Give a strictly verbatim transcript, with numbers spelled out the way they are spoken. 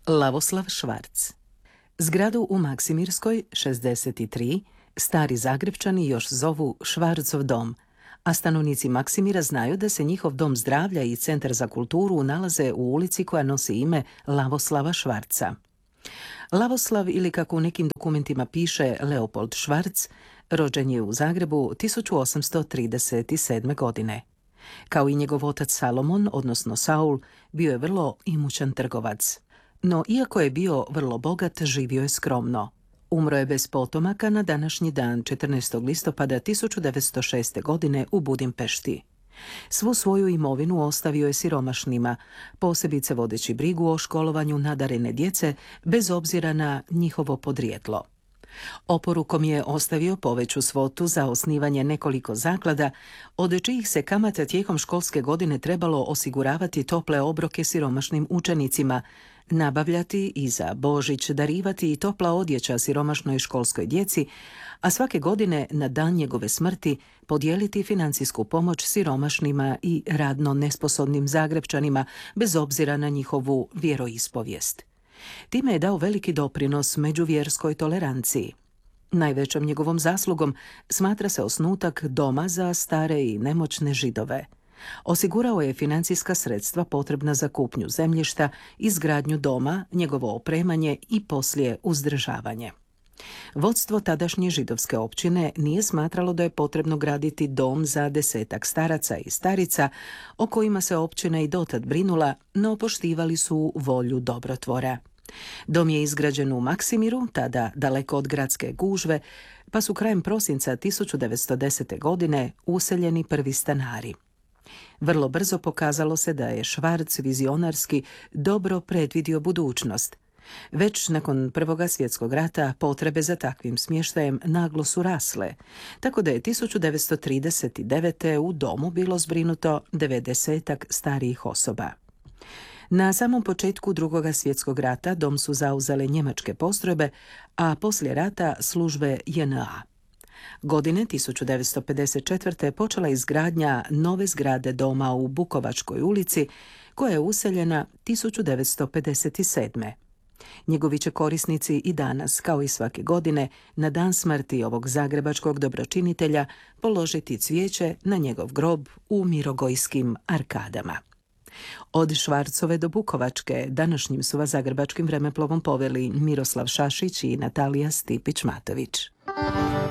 Lavoslav Švarc. Zgradu u Maksimirskoj, šezdeset tri, stari Zagrepčani još zovu Švarcov dom, a stanovnici Maksimira znaju da se njihov dom zdravlja i centar za kulturu nalaze u ulici koja nosi ime Lavoslava Švarca. Lavoslav, ili kako u nekim dokumentima piše Leopold Švarc, rođen je u Zagrebu tisuću osamsto trideset sedme. godine. Kao i njegov otac Salomon, odnosno Saul, bio je vrlo imućan trgovac. No, iako je bio vrlo bogat, živio je skromno. Umro je bez potomaka na današnji dan, četrnaestog listopada tisuću devetsto šeste. godine u Budimpešti. Svu svoju imovinu ostavio je siromašnima, posebice vodeći brigu o školovanju nadarene djece, bez obzira na njihovo podrijetlo. Oporukom je ostavio poveću svotu za osnivanje nekoliko zaklada, od čijih se kamata tijekom školske godine trebalo osiguravati tople obroke siromašnim učenicima, nabavljati i za Božić darivati i topla odjeća siromašnoj školskoj djeci, a svake godine na dan njegove smrti podijeliti financijsku pomoć siromašnima i radno nesposobnim Zagrepčanima, bez obzira na njihovu vjeroispovijest. Time je dao veliki doprinos međuvjerskoj toleranciji. Najvećom njegovom zaslugom smatra se osnutak doma za stare i nemoćne Židove. Osigurao je financijska sredstva potrebna za kupnju zemljišta, izgradnju doma, njegovo opremanje i poslije uzdržavanje. Vodstvo tadašnje židovske općine nije smatralo da je potrebno graditi dom za desetak staraca i starica, o kojima se općina i dotad brinula, no poštivali su volju dobrotvora. Dom je izgrađen u Maksimiru, tada daleko od gradske gužve, pa su krajem prosinca tisuću devetsto desete. godine useljeni prvi stanari. Vrlo brzo pokazalo se da je Švarc vizionarski dobro predvidio budućnost. Već nakon Prvoga svjetskog rata potrebe za takvim smještajem naglo su rasle, tako da je tisuću devetsto trideset devete. u domu bilo zbrinuto devedesetak starijih osoba. Na samom početku Drugoga svjetskog rata dom su zauzele njemačke postrojbe, a poslije rata službe J N A. Godine tisuću devetsto pedeset četvrte. počela izgradnja nove zgrade doma u Bukovačkoj ulici, koja je useljena tisuću devetsto pedeset sedme. Njegovi će korisnici i danas, kao i svake godine, na dan smrti ovog zagrebačkog dobročinitelja položiti cvijeće na njegov grob u Mirogojskim arkadama. Od Švarcove do Bukovačke današnjim su vas zagrebačkim vremeplovom poveli Miroslav Šašić i Natalija Stipić-Matović.